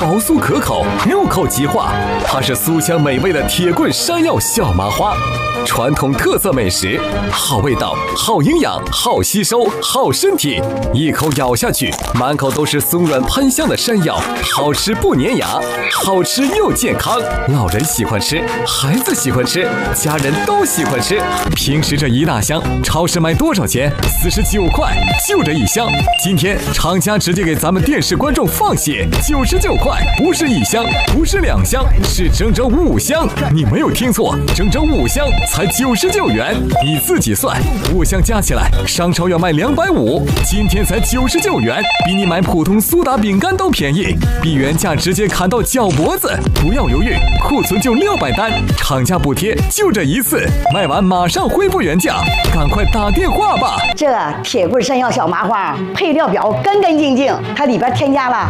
薄酥可口，入口即化。它是酥香美味的铁棍山药小麻花，传统特色美食，好味道，好营养，好吸收，好身体。一口咬下去，满口都是松软喷香的山药，好吃不粘牙，好吃又健康。老人喜欢吃，孩子喜欢吃，家人都喜欢吃。平时这一大箱，超市卖多少钱？49块，就这一箱。今天厂家直接给咱们电视观众放血，99块，不是一箱，不是2箱，是整整5箱。你没有听错，整整5箱才99元。你自己算，5箱加起来，商超要卖250，今天才99元，比你买普通苏打饼干都便宜，比原价直接砍到脚脖子。不要犹豫，库存就600单，厂家补贴就这一次，卖完马上恢复原价，赶快打电话吧。 这铁棍山药小麻花配料表干干净净，它里边添加了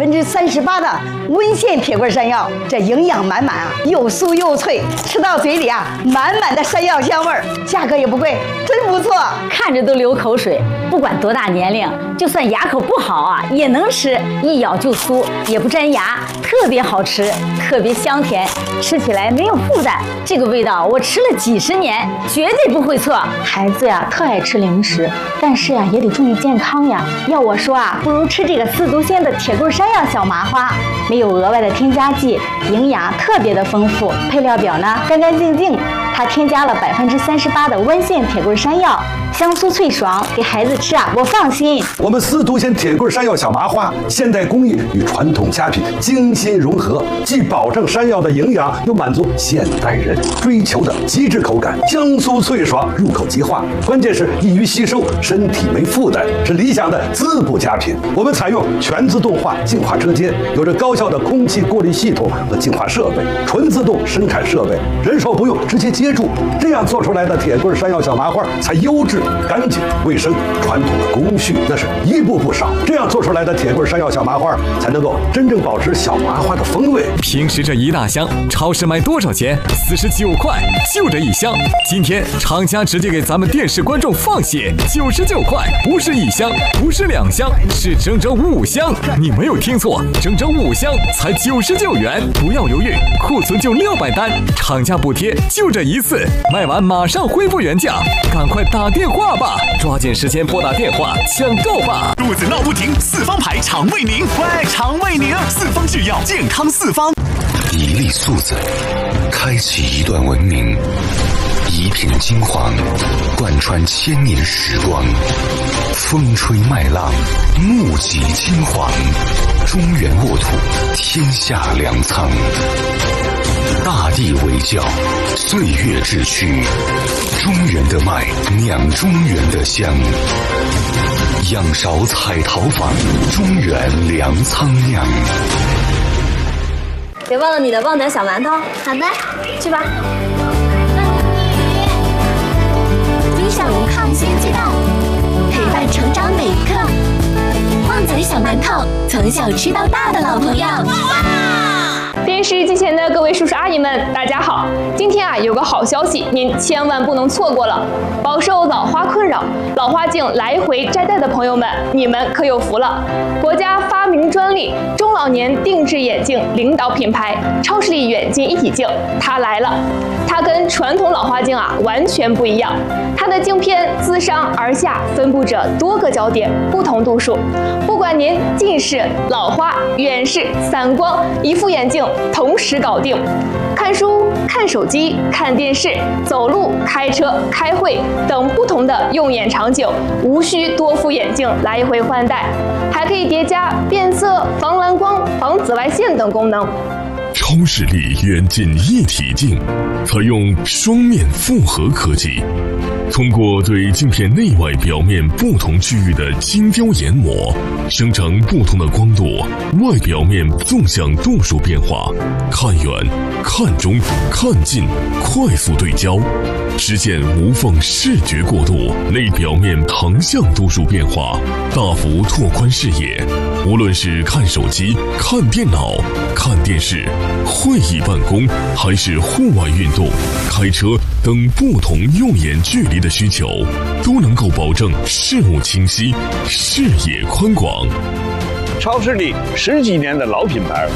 38%的温县铁棍山药，这营养满满啊，又酥又脆，吃到嘴里啊，满满的山药香味儿，价格也不贵，真不错， 看着都流口水。不管多大年龄，就算牙口不好啊，也能吃，一咬就酥，也不粘牙，特别好吃，特别香甜，吃起来没有负担。这个味道我吃了几十年，绝对不会错。孩子呀，特爱吃零食，但是呀，也得注意健康呀。要我说啊，不如吃这个4毒鲜的铁棍山药小麻花，没有额外的添加剂，营养特别的丰富。配料表呢干干净净，它添加了38%的温县铁棍山药，香酥脆爽，给孩子吃啊，我放心。 我们4毒鲜铁棍山药小麻花，现代工艺与传统佳品精心融合，既保证山药的营养，又满足现代人追求的极致口感，香酥脆爽，入口即化，关键是易于吸收，身体没负担，是理想的滋补佳品。我们采用全自动化净化车间，有着高效的空气过滤系统和净化设备，纯自动生产设备，人手不用，直接接住，这样做出来的铁棍山药小麻花才优质、干净、卫生。传统的工序那是一步不少，这样做出来的铁棍山药小麻花才能够真正保持小麻花的风味。 平时这一大箱，超市卖多少钱？49块，就这一箱。今天厂家直接给咱们电视观众放血，99块，不是一箱，不是2箱，是整整5箱。你没有听错，整整5箱才99元。不要犹豫，库存就600单，厂家补贴就这一次，卖完马上恢复原价，赶快打电话吧，抓紧时间拨打电话抢购吧。 肚子闹不停，四方牌肠胃宁，快肠胃宁，四方制药，健康四方。 一粒素子，开启一段文明；一片金黄，贯穿千年时光。风吹麦浪，目击金黄。中原沃土，天下粮仓。大地为教，岁月志趣。中原的麦，酿中原的香。仰韶彩陶坊，中原粮仓酿。 别忘了你的旺仔小馒头。 好的， 去吧。 分享抗新鸡蛋，陪伴成长每一刻。旺仔小馒头，从小吃到大的老朋友。 电视机前的各位叔叔阿姨们，大家好！今天有个好消息，您千万不能错过了。饱受老花困扰、老花镜来回摘戴的朋友们，你们可有福了！国家发明专利中老年定制眼镜领导品牌超视力远近一体镜，它来了。它跟传统老花镜完全不一样，它的镜片自上而下分布着多个焦点，不同度数。不管您近视、老花、远视、散光，一副眼镜同时搞定。看书、看手机、看电视、走路、开车、开会等不同的用眼场景，无需多副眼镜来回换代，还可以叠加变色、防蓝光、防紫外线等功能。 超视力远近一体镜采用双面复合科技，通过对镜片内外表面不同区域的精雕研磨，生成不同的光度、外表面纵向度数变化，看远、看中、看近，快速对焦，实现无缝视觉过渡，内表面横向度数变化，大幅拓宽视野。无论是看手机、看电脑、看电视、会议办公，还是户外运动、开车等不同用眼距离的需求，都能够保证视物清晰、视野宽广。 超视力10几年的老品牌，